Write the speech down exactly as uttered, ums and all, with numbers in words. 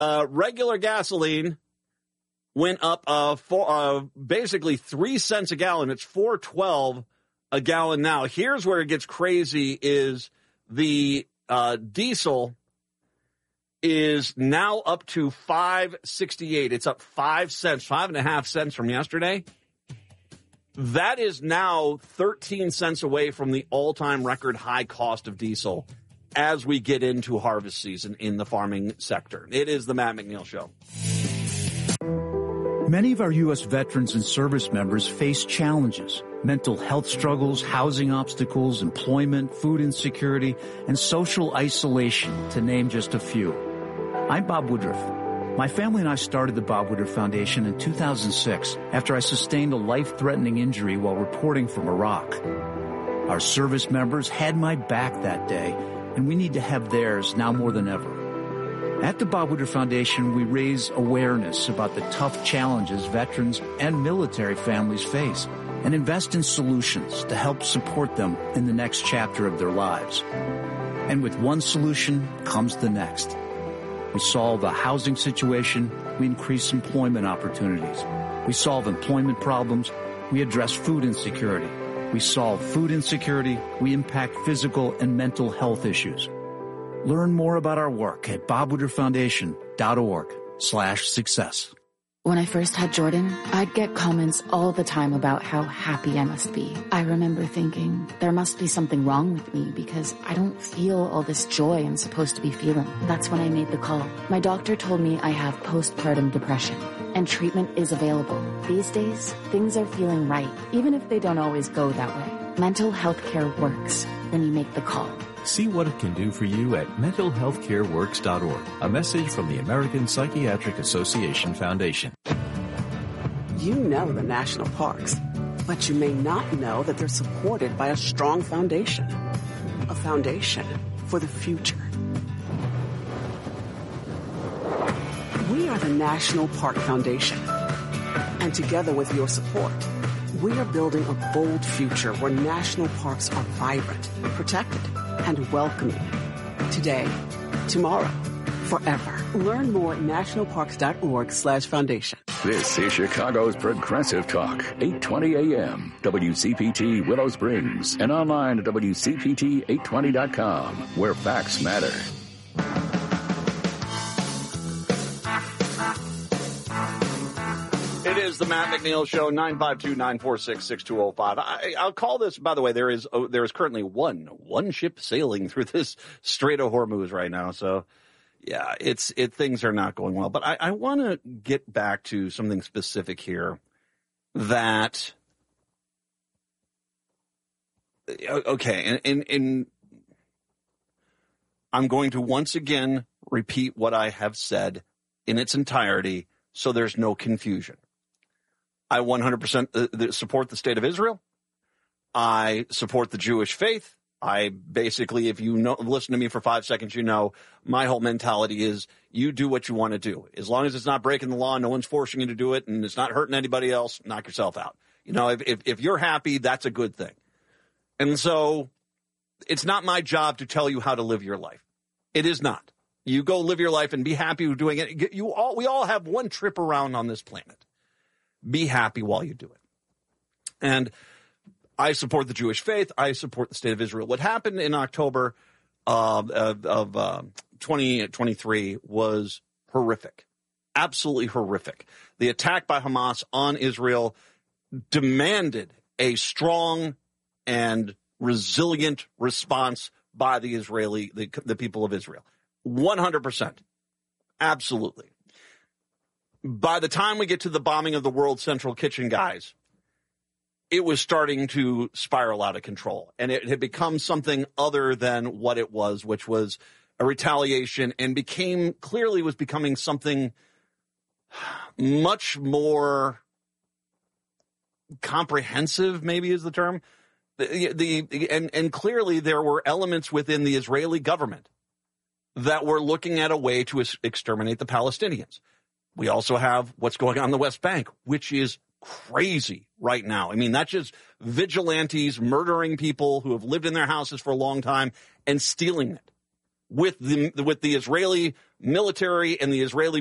Uh, regular gasoline went up uh, for, uh, basically three cents a gallon. It's four twelve a gallon now. Here's where it gets crazy is the uh, diesel is now up to five sixty-eight. It's up five cents, five and a half cents from yesterday. That is now thirteen cents away from the all-time record high cost of diesel as we get into harvest season in the farming sector. It is the Matt McNeil Show. Many of our U S veterans and service members face challenges, mental health struggles, housing obstacles, employment, food insecurity, and social isolation, to name just a few. I'm Bob Woodruff. My family and I started the Bob Woodruff Foundation in two thousand six after I sustained a life-threatening injury while reporting from Iraq. Our service members had my back that day, and we need to have theirs now more than ever. At the Bob Woodruff Foundation, we raise awareness about the tough challenges veterans and military families face and invest in solutions to help support them in the next chapter of their lives. And with one solution comes the next. We solve a housing situation, we increase employment opportunities. We solve employment problems, we address food insecurity. We solve food insecurity, we impact physical and mental health issues. Learn more about our work at bobwoodrufffoundation.org slash success. When I first had Jordan, I'd get comments all the time about how happy I must be. I remember thinking, there must be something wrong with me because I don't feel all this joy I'm supposed to be feeling. That's when I made the call. My doctor told me I have postpartum depression, and treatment is available. These days, things are feeling right, even if they don't always go that way. Mental health care works when you make the call. See what it can do for you at mental health care works dot org. A message from the American Psychiatric Association Foundation. You know the national parks, but you may not know that they're supported by a strong foundation. A foundation for the future. We are the National Park Foundation. And together with your support, we are building a bold future where national parks are vibrant, protected, and welcoming. Today, tomorrow, forever. Learn more at nationalparks.org slash foundation. This is Chicago's Progressive Talk, eight twenty A M, W C P T Willow Springs, and online at W C P T eight twenty dot com, where facts matter. It is the Matt McNeil Show, nine five two, nine four six, six two zero five. I, I'll call this, by the way, there is oh, there is currently one, one ship sailing through this Strait of Hormuz right now. So, yeah, it's it things are not going well. But I, I want to get back to something specific here that, okay, and, and, and I'm going to once again repeat what I have said in its entirety so there's no confusion. I one hundred percent support the state of Israel. I support the Jewish faith. I basically, if you know, listen to me for five seconds, you know, my whole mentality is you do what you want to do. As long as it's not breaking the law, no one's forcing you to do it, and it's not hurting anybody else, knock yourself out. You know, if, if, if you're happy, that's a good thing. And so it's not my job to tell you how to live your life. It is not. You go live your life and be happy with doing it. You all, we all have one trip around on this planet. Be happy while you do it. And I support the Jewish faith. I support the state of Israel. What happened in October of, of, of uh, twenty twenty-three was horrific, absolutely horrific. The attack by Hamas on Israel demanded a strong and resilient response by the Israeli, the, the people of Israel. one hundred percent. Absolutely. By the time we get to the bombing of the World Central Kitchen guys, it was starting to spiral out of control. And it had become something other than what it was, which was a retaliation, and became, clearly was becoming something much more comprehensive, maybe is the term. The, the, and, and clearly there were elements within the Israeli government that were looking at a way to exterminate the Palestinians. We also have what's going on in the West Bank, which is crazy right now. I mean, that's just vigilantes murdering people who have lived in their houses for a long time and stealing it. with the with the Israeli military and the Israeli